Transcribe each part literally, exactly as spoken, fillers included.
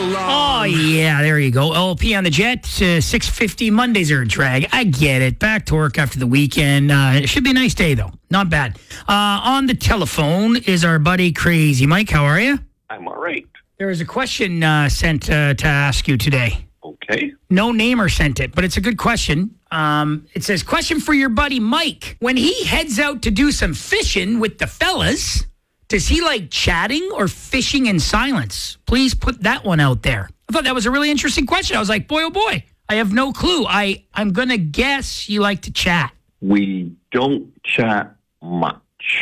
along. Oh, yeah, there you go. O L P on the jet, uh, six fifty. Mondays are a drag. I get it. Back to work after the weekend. Uh, it should be a nice day, though. Not bad. Uh, on the telephone is our buddy Crazy Mike. How are you? I'm all right. There was a question uh, sent uh, to ask you today. Okay. No namer sent it, but it's a good question. Um, it says, question for your buddy Mike. When he heads out to do some fishing with the fellas, does he like chatting or fishing in silence? Please put that one out there. I thought that was a really interesting question. I was like, boy, oh boy, I have no clue. I, I'm going to guess you like to chat. We don't chat much.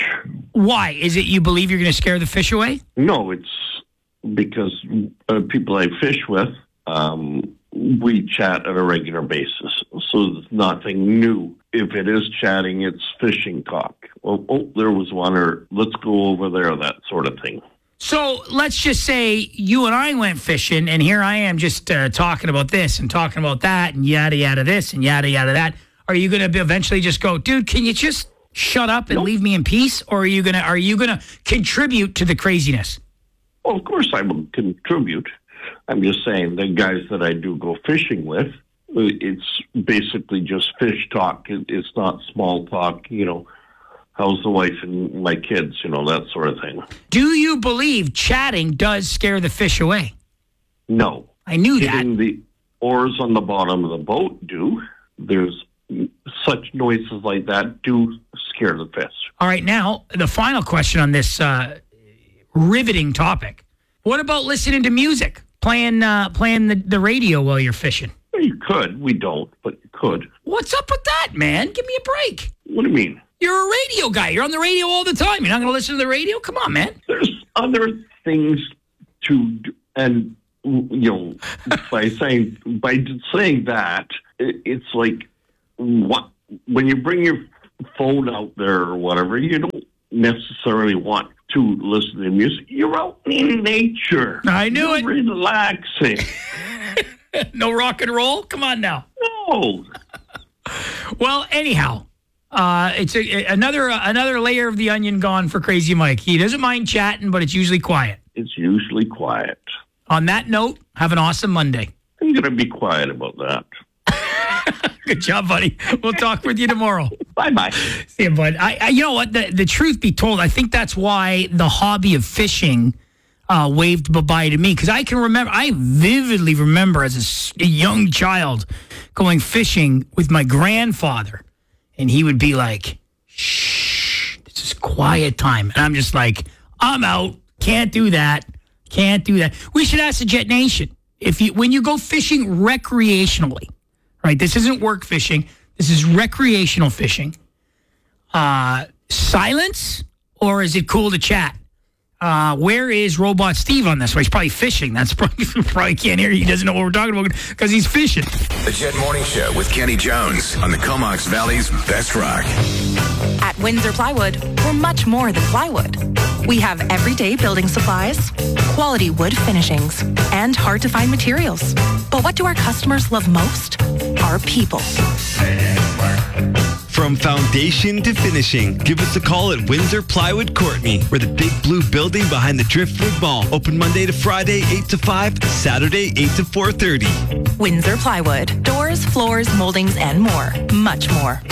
Why? Is it you believe you're going to scare the fish away? No, it's because uh, people I fish with, um, we chat at a regular basis. So there's nothing new. If it is chatting, it's fishing talk. Oh, oh, there was one, or let's go over there, that sort of thing. So let's just say you and I went fishing, and here I am just uh, talking about this and talking about that and yada, yada this and yada, yada that. Are you going to eventually just go, dude, can you just shut up and nope. leave me in peace? Or are you going to are you going to contribute to the craziness? Well, of course I will contribute. I'm just saying the guys that I do go fishing with, it's basically just fish talk. It's not small talk, you know, how's the wife and my kids, you know, that sort of thing. Do you believe chatting does scare the fish away? No. I knew Hitting that. The oars on the bottom of the boat do. There's such noises like that do scare the fish. All right, now, the final question on this uh, riveting topic. What about listening to music? Playing uh, playing the, the radio while you're fishing? Well, you could. We don't, but you could. What's up with that, man? Give me a break. What do you mean? You're a radio guy. You're on the radio all the time. You're not going to listen to the radio? Come on, man. There's other things to do. And, you know, by saying by saying that, it, it's like what when you bring your phone out there or whatever, you don't necessarily want to listen to music. You're out in nature. I knew You're it. Relaxing. No rock and roll? Come on now. No. Well, anyhow, uh, it's a, another uh, another layer of the onion gone for Crazy Mike. He doesn't mind chatting, but it's usually quiet. It's usually quiet. On that note, have an awesome Monday. I'm going to be quiet about that. Good job, buddy. We'll talk with you tomorrow. Bye-bye. See you, bud. I, I, you know what? The, the truth be told, I think that's why the hobby of fishing uh, waved bye-bye to me. Because I can remember, I vividly remember as a, a young child going fishing with my grandfather. And he would be like, shh, this is quiet time. And I'm just like, I'm out. Can't do that. Can't do that. We should ask the Jet Nation. If you when you go fishing recreationally, right? This isn't work fishing. This is recreational fishing. Uh, silence, or is it cool to chat? Uh, where is Robot Steve on this? Well, he's probably fishing. That's probably probably can't hear. He doesn't know what we're talking about because he's fishing. The Jet Morning Show with Kenny Jones on the Comox Valley's Best Rock. At Windsor Plywood, we're much more than plywood. We have everyday building supplies, quality wood finishings, and hard-to-find materials. But what do our customers love most? Our people. From foundation to finishing, give us a call at Windsor Plywood Courtney. We're the big blue building behind the Driftwood Mall. Open Monday to Friday, eight to five, Saturday, eight to four thirty. Windsor Plywood. Doors, floors, moldings, and more. Much more.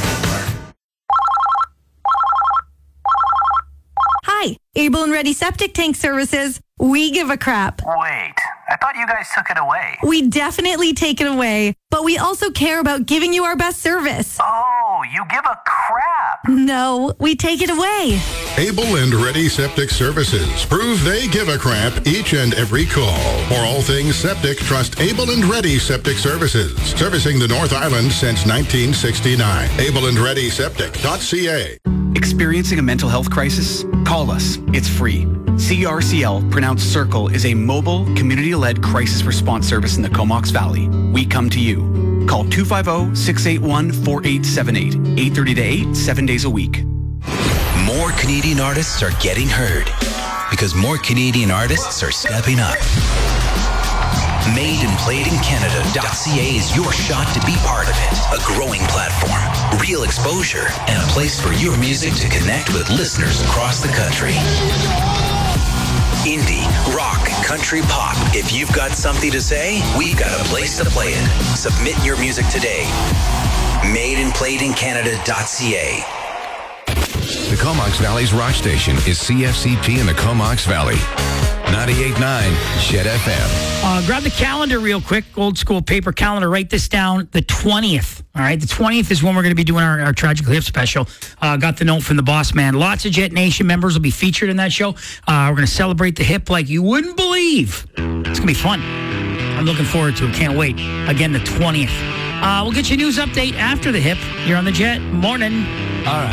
Hi, Able and Ready Septic Tank Services. We give a crap. Wait, I thought you guys took it away. We definitely take it away, but we also care about giving you our best service. Oh, you give a crap. No, we take it away. Able and Ready Septic Services. Prove they give a crap each and every call. For all things septic, trust Able and Ready Septic Services. Servicing the North Island since nineteen sixty-nine. able and ready septic dot c a. Experiencing a mental health crisis? Call us. It's free. C R C L, pronounced Circle, is a mobile, community-led crisis response service in the Comox Valley. We come to you. Call two five zero, six eight one, four eight seven eight, eight thirty to eight, seven days a week. More Canadian artists are getting heard because more Canadian artists are stepping up. Made and Played in Canada dot c a is your shot to be part of it. A growing platform, real exposure, and a place for your music to connect with listeners across the country. Indie, rock, country, country, pop. If you've got something to say, we've got a place to play it. Submit your music today. made and played in canada dot c a. The Comox Valley's rock station is C F C P in the Comox Valley. ninety-eight point nine Shed F M. Uh, grab the calendar real quick, old school paper calendar. Write this down, the twentieth. All right, the twentieth is when we're going to be doing our, our Tragically Hip special. Uh, got the note from the boss man. Lots of Jet Nation members will be featured in that show. Uh, we're going to celebrate the hip like you wouldn't believe. It's going to be fun. I'm looking forward to it. Can't wait. Again, the twentieth. Uh, we'll get you a news update after the hip. You're on the Jet. Morning. All right.